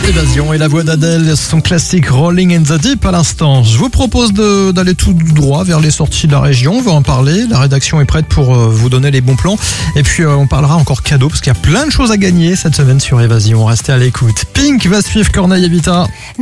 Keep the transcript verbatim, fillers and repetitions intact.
Évasion et la voix d'Adèle, son classique Rolling in the Deep à l'instant. Je vous propose de, d'aller tout droit vers les sorties de la région. On va en parler. La rédaction est prête pour euh, vous donner les bons plans. Et puis euh, on parlera encore cadeaux parce qu'il y a plein de choses à gagner cette semaine sur Évasion. Restez à l'écoute. Pink va suivre Corneille et Vita.